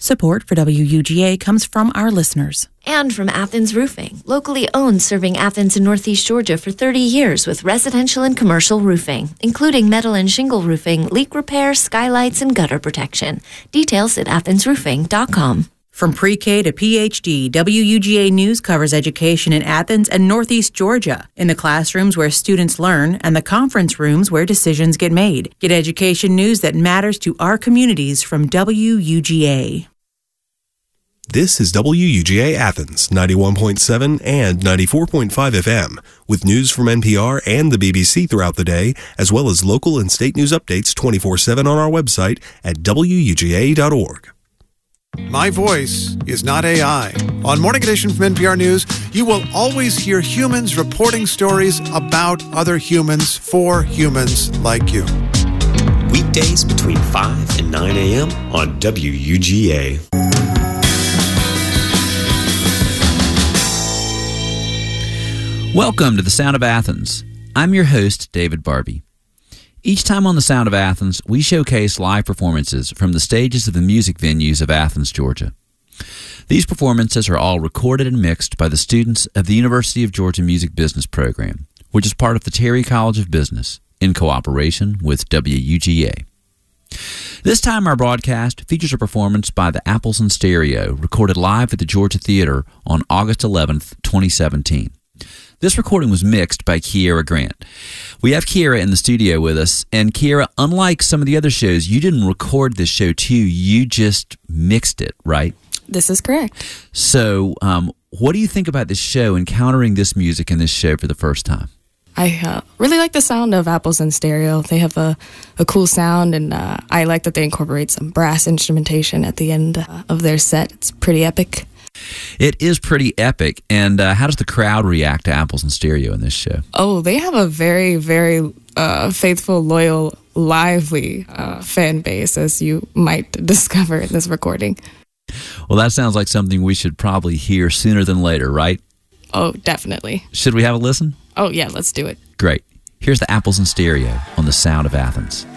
Support for WUGA comes from our listeners. And from Athens Roofing, locally owned, serving Athens and Northeast Georgia for 30 years with residential and commercial roofing, including metal and shingle roofing, leak repair, skylights, and gutter protection. Details at athensroofing.com. From pre-K to PhD, WUGA News covers education in Athens and Northeast Georgia, in the classrooms where students learn and the conference rooms where decisions get made. Get education news that matters to our communities from WUGA. This is WUGA Athens, 91.7 and 94.5 FM, with news from NPR and the BBC throughout the day, as well as local and state news updates 24/7 on our website at WUGA.org. My voice is not AI. On Morning Edition from NPR News, you will always hear humans reporting stories about other humans for humans like you. Weekdays between 5 and 9 a.m. on WUGA. Welcome to The Sound of Athens. I'm your host, David Barbie. Each time on The Sound of Athens, we showcase live performances from the stages of the music venues of Athens, Georgia. These performances are all recorded and mixed by the students of the University of Georgia Music Business Program, which is part of the Terry College of Business, in cooperation with WUGA. This time our broadcast features a performance by the Apples in Stereo, recorded live at the Georgia Theater on August 11th, 2017. This recording was mixed by Kiera Grant. We have Kiera in the studio with us, and Kiera, unlike some of the other shows, you didn't record this show too, you just mixed it, right? This is correct. So, what do you think about this show, encountering this music in this show for the first time? I really like the sound of Apples in Stereo. They have a cool sound, and I like that they incorporate some brass instrumentation at the end of their set. It's pretty epic. It is pretty epic. And how does the crowd react to Apples in Stereo in this show? Oh, they have a very, very faithful, loyal, lively fan base, as you might discover in this recording. Well, that sounds like something we should probably hear sooner than later, right? Oh, definitely. Should we have a listen? Oh, yeah, let's do it. Great. Here's the Apples in Stereo on The Sound of Athens.